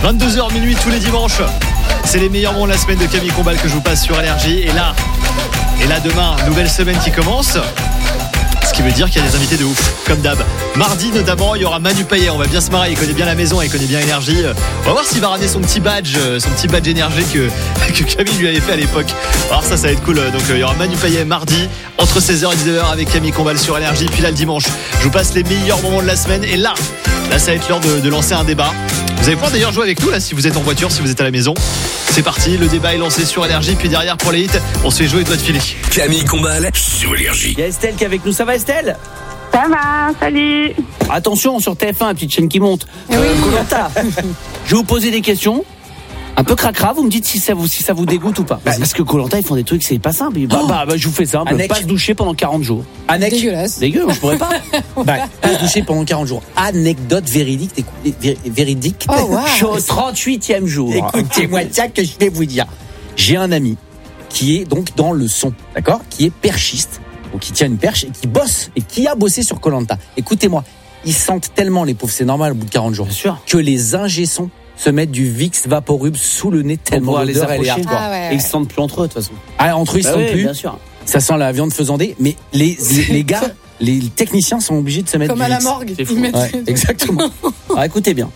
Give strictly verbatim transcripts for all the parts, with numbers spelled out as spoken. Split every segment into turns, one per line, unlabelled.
vingt-deux heures minuit tous les dimanches. C'est les meilleurs moments de la semaine de Camille Combal que je vous passe sur Énergie. Et là, et là demain, nouvelle semaine qui commence. Ce qui veut dire qu'il y a des invités de ouf, comme d'hab. Mardi notamment, il y aura Manu Payet. On va bien se marrer, il connaît bien la maison, il connaît bien Énergie. On va voir s'il va ramener son petit badge, son petit badge Énergie que, que Camille lui avait fait à l'époque. Alors ça, ça va être cool. Donc il y aura Manu Payet mardi, entre seize heures et dix-neuf heures avec Camille Combal sur Énergie. Puis là, le dimanche, je vous passe les meilleurs moments de la semaine. Et là, là ça va être l'heure de, de lancer un débat. Vous allez pouvoir d'ailleurs jouer avec nous là si vous êtes en voiture, si vous êtes à la maison. C'est parti, le débat est lancé sur Énergie. Puis derrière pour les hits, on se fait jouer doigts de filet.
Camille Combal sur Énergie.
Il y a Estelle qui est avec nous, ça va Estelle ?
Ça va, salut.
Attention, sur T F un, petite chaîne qui monte.
Oui.
Koh-Lanta. Je vais vous poser des questions. Un peu cracra, vous me dites si ça vous, si ça vous dégoûte ou pas. Bah, parce que Koh-Lanta, ils font des trucs, c'est pas simple. Bah,
Oh.
bah, bah, je vous fais simple.
Anec.
Pas se doucher pendant quarante jours.
Anec.
Dégueulasse.
Dégueu, moi, je pourrais pas.
Bah, pas se doucher pendant quarante jours. Anecdote véridique. écoutez, vé- véridique.
Oh, wow.
Je suis au trente-huitième jour.
Écoutez-moi ça que je vais vous dire. J'ai un ami qui est donc dans le son, d'accord, qui est perchiste, donc qui tient une perche et qui bosse et qui a bossé sur Koh-Lanta. Écoutez-moi, ils sentent tellement les pauvres, c'est normal au bout de quarante jours,
Bien sûr.
que les ingé sons se mettent du Vicks Vaporub sous le nez tellement
pouvoir les
l'odeur elle est
approcher.
hardcore.
Ah ouais.
Et ils se sentent plus entre eux, de toute façon.
Ah, entre eux ils
Bah
se
oui,
sentent plus.
bien sûr.
Ça sent la viande faisandée, mais les les, les gars, les techniciens sont obligés de se mettre
Comme
du
à la
Vicks.
morgue.
C'est fou.
Ils mettent-
Ouais, exactement.
Alors écoutez bien.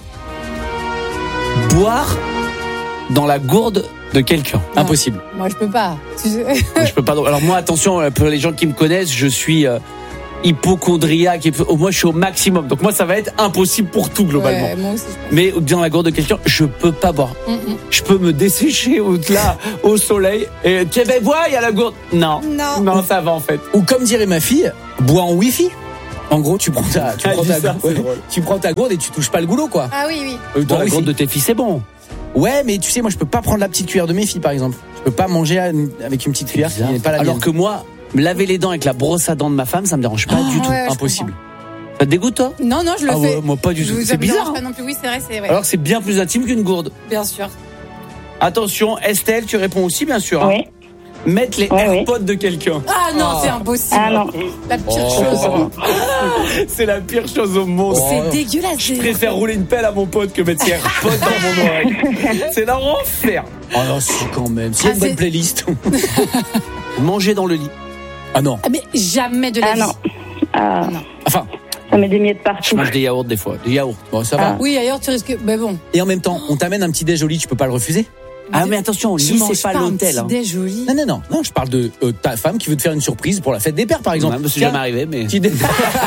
Boire dans la gourde de quelqu'un.
Non.
Impossible.
Moi, je peux pas. Tu sais-
Je peux pas. Alors moi, attention, pour les gens qui me connaissent, je suis euh, hypochondriaque. Et oh, moi, je suis au maximum. Donc moi, ça va être impossible pour tout globalement.
Ouais, moi aussi, je pense.
Mais dans la gourde de quelqu'un, je peux pas boire.
Mm, mm.
Je peux me dessécher au là, au soleil. Et tiens, ben bois, il y a la gourde. Non,
Non.
non, ça va en fait.
Ou comme dirait ma fille, bois en wifi. En gros, tu prends ta, tu
Ah,
prends
dis
ta,
ça,
ouais,
c'est drôle.
tu prends ta gourde et tu touches pas le goulot, quoi.
Ah oui, oui.
Euh,
Dans la
wifi.
gourde de tes filles, c'est bon.
Ouais, mais tu sais, moi, je peux pas prendre la petite cuillère de mes filles, par exemple. Je peux pas manger à- avec une petite cuillère qui n'est pas la
Alors
mienne.
que moi, me laver les dents avec la brosse à dents de ma femme, ça me dérange pas
Ah,
du tout.
ouais, je
Impossible.
Ça te dégoûte toi?
Non, non, je le
Ah
fais.
ouais, moi pas du
Je
tout.
vous
C'est
avoue, ça
bizarre.
dérange
Hein.
pas non plus. Oui, c'est vrai, c'est vrai.
Alors que c'est bien plus intime qu'une gourde.
Bien sûr.
Attention, Estelle, tu réponds aussi bien sûr. Hein.
Oui.
Mettre les
Ouais, oui.
AirPods de quelqu'un.
Ah non, c'est impossible.
Ah non.
La pire
Oh.
chose.
C'est la pire chose au monde.
Oh.
C'est dégueulasse.
Je préfère rouler une pelle à mon pote que mettre ses AirPods dans mon oreille. C'est l'enfer.
Oh non, si, quand même. C'est
Ah,
une bonne
c'est-
playlist.
Manger dans le lit.
Ah non.
Ah, mais jamais de la
Ah
vie.
non. Ah,
Enfin,
ça met des miettes
Je
partout.
mange des yaourts des fois. Des yaourts.
bon, ça va.
Ah.
Oui, ailleurs, tu risques. Mais bon.
Et en même temps, on t'amène un petit déj au lit, tu peux pas le refuser.
Ah mais attention, au
Je
lit
mange
c'est pas
un
l'hôtel.
petit
Hein.
déj au lit.
Non, non, non. Non, je parle de euh, ta femme qui veut te faire une surprise pour la fête des pères, par exemple.
Ouais, c'est
Tiens,
jamais arrivé, mais
petit dé-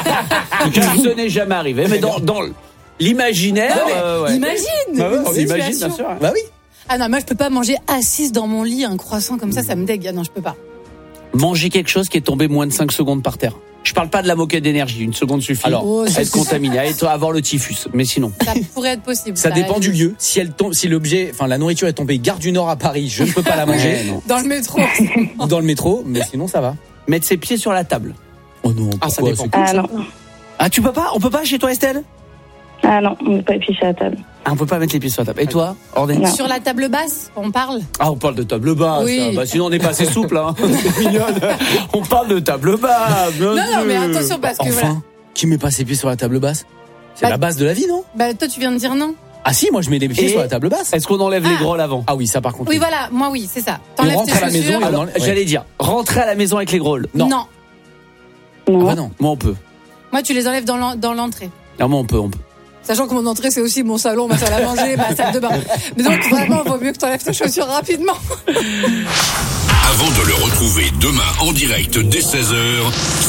ce n'est jamais arrivé. Mais dans, dans l'imaginaire,
Non, mais
euh, ouais.
Imagine.
Bah ouais,
une
on imagine,
situation.
bien sûr.
Bah oui.
Ah non, moi je peux pas manger assise dans mon lit un croissant comme ça, ça me dégue. Ah non, je peux pas.
Manger quelque chose qui est tombé moins de cinq secondes par terre. Je parle pas de la moquette d'énergie, une seconde suffit.
Alors,
Oh,
à
c'est-
être contaminé, à être, à avoir le typhus. Mais sinon,
Ça pourrait être possible.
Ça
à
dépend
la
du
limite.
lieu. Si elle tombe, si l'objet, enfin la nourriture est tombée gare du Nord à Paris, je ne peux pas la manger.
Ouais, non.
Dans le métro.
Ou dans le métro, mais sinon ça va.
Mettre ses pieds sur la table.
Oh non,
Ah, ça
pourquoi
dépend.
c'est cool,
Ah
ça.
non.
Ah, tu peux pas? On peut pas chez toi, Estelle?
Ah non, on ne peut pas picher à la table.
Ah, on peut pas mettre les pieds sur la table. Et toi, Ordé?
Non.
Sur la table basse, on parle.
Ah, on parle de table basse.
Oui.
Bah, sinon, on n'est pas assez souple, hein. C'est mignonne. On parle de table basse, bien
Non, non,
sûr.
mais attention parce que voilà.
Enfin, qui met pas ses pieds sur la table basse? C'est
Bah-
la base de la vie, non?
Bah toi tu viens de dire non.
Ah si, moi je mets les pieds
Et-
sur la table basse.
Est-ce qu'on enlève les
Ah.
grolles avant?
Ah oui, ça par contre.
Oui voilà, moi oui, c'est ça.
On
T'enlèves
rentre
tes
à la
chaussures.
maison et on
Alors,
enlève- ouais.
j'allais dire, rentrer à la maison avec les grolles.
Non.
Non.
Ah
Non.
bah non.
Moi, on peut.
Moi tu les enlèves dans l'en- dans l'entrée.
Non, moi, on peut, on peut.
Sachant que mon entrée c'est aussi mon salon, ma salle à manger, ma salle de bain. Mais donc vraiment, il vaut mieux que t'enlèves tes chaussures rapidement.
Avant de le retrouver demain en direct dès seize heures,